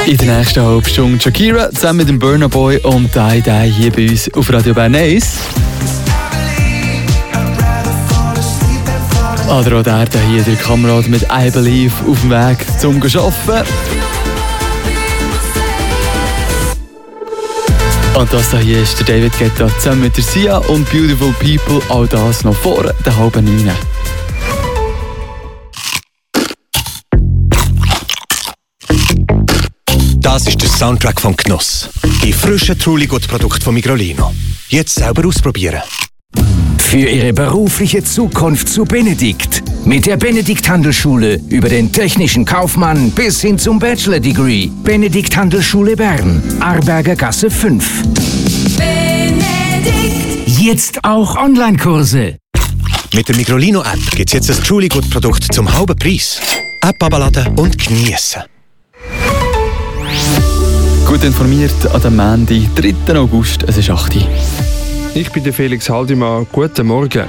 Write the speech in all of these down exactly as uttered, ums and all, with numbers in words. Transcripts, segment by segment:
In der nächsten halben Stunde Shakira zusammen mit dem Burna Boy und Die Die hier bei uns auf Radio Bern eins. Oder auch der hier, der Kamerad mit I Believe auf dem Weg zum Arbeiten. Und das hier ist der David Guetta zusammen mit der Sia und Beautiful People. All das noch vor der halben neun. Das ist der Soundtrack vom Genuss. Die frischen Truligut-Produkte von Migrolino. Jetzt selber ausprobieren. Für Ihre berufliche Zukunft zu Benedikt. Mit der Benedikt Handelsschule über den technischen Kaufmann bis hin zum Bachelor-Degree. Benedikt Handelsschule Bern, Arberger Gasse fünf. Benedikt. Jetzt auch Online-Kurse. Mit der Migrolino-App gibt es jetzt ein Truligut-Produkt zum halben Preis. App abladen und geniessen. Gut informiert an dem Montag, dritten August, es ist acht Uhr. Ich bin der Felix Haldimann. Guten Morgen.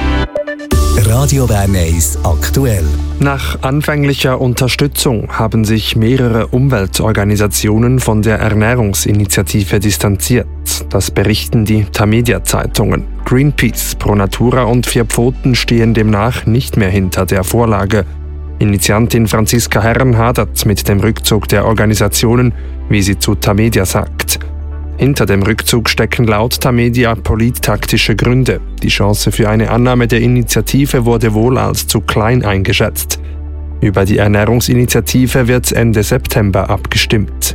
Radio Bern eins aktuell. Nach anfänglicher Unterstützung haben sich mehrere Umweltorganisationen von der Ernährungsinitiative distanziert. Das berichten die Tamedia-Zeitungen. Greenpeace, Pro Natura und Vier Pfoten stehen demnach nicht mehr hinter der Vorlage. Initiantin Franziska Herren hadert mit dem Rückzug der Organisationen, wie sie zu Tamedia sagt. Hinter dem Rückzug stecken laut Tamedia polittaktische Gründe. Die Chance für eine Annahme der Initiative wurde wohl als zu klein eingeschätzt. Über die Ernährungsinitiative wird Ende September abgestimmt.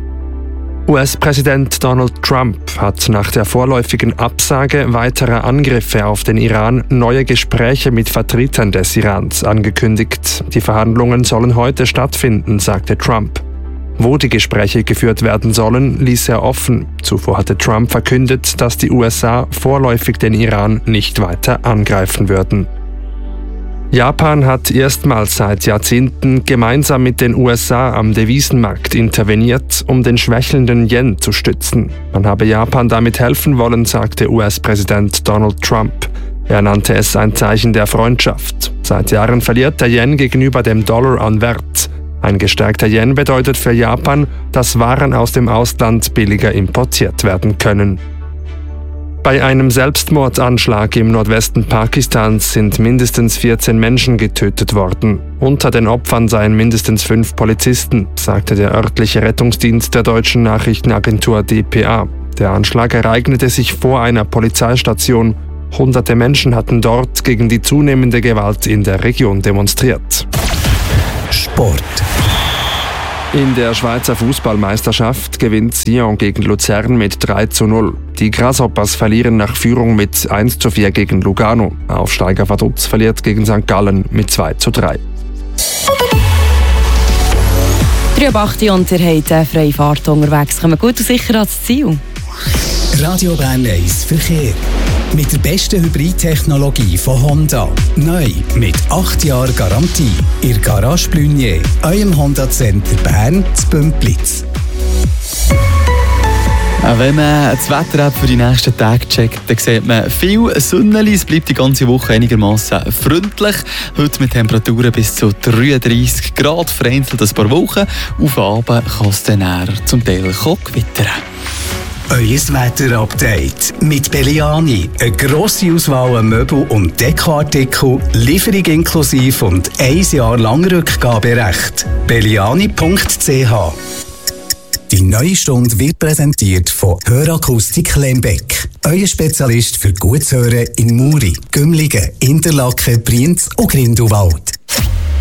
U S-Präsident Donald Trump hat nach der vorläufigen Absage weiterer Angriffe auf den Iran neue Gespräche mit Vertretern des Irans angekündigt. Die Verhandlungen sollen heute stattfinden, sagte Trump. Wo die Gespräche geführt werden sollen, ließ er offen. Zuvor hatte Trump verkündet, dass die U S A vorläufig den Iran nicht weiter angreifen würden. Japan hat erstmals seit Jahrzehnten gemeinsam mit den U S A am Devisenmarkt interveniert, um den schwächelnden Yen zu stützen. Man habe Japan damit helfen wollen, sagte U S-Präsident Donald Trump. Er nannte es ein Zeichen der Freundschaft. Seit Jahren verliert der Yen gegenüber dem Dollar an Wert. Ein gestärkter Yen bedeutet für Japan, dass Waren aus dem Ausland billiger importiert werden können. Bei einem Selbstmordanschlag im Nordwesten Pakistans sind mindestens vierzehn Menschen getötet worden. Unter den Opfern seien mindestens fünf Polizisten, sagte der örtliche Rettungsdienst der deutschen Nachrichtenagentur D P A. Der Anschlag ereignete sich vor einer Polizeistation. Hunderte Menschen hatten dort gegen die zunehmende Gewalt in der Region demonstriert. Sport. In der Schweizer Fußballmeisterschaft gewinnt Sion gegen Luzern mit drei zu null. Die Grasshoppers verlieren nach Führung mit eins zu vier gegen Lugano. Aufsteiger Vaduz verliert gegen Sankt Gallen mit zwei zu drei. drei Uhr acht und ihr habt eine freie Fahrt unterwegs. Kommen gut und sicher ans Ziel. Radio Bern eins Verkehr. Mit der besten Hybridtechnologie von Honda. Neu mit acht Jahren Garantie. Ihr Garage Blunier, eurem Honda Center Bern zu Bümplitz. Wenn man das Wetter für die nächsten Tage checkt, dann sieht man viel Sonnenlicht. Es bleibt die ganze Woche einigermaßen freundlich. Heute mit Temperaturen bis zu dreiunddreissig Grad. Vereinzelt ein paar Wochen. Auf Abend kann es dann eher zum Teil gewittern. Euer Wetter-Update mit Belliani. Eine grosse Auswahl an Möbel- und Dekoartikel, Lieferung inklusive und ein Jahr lang Rückgaberecht. belliani punkt c h. Die neue Stunde wird präsentiert von Hörakustik Lembeck. Euer Spezialist für gutes Hören in Muri, Gümligen, Interlaken, Brienz und Grindelwald.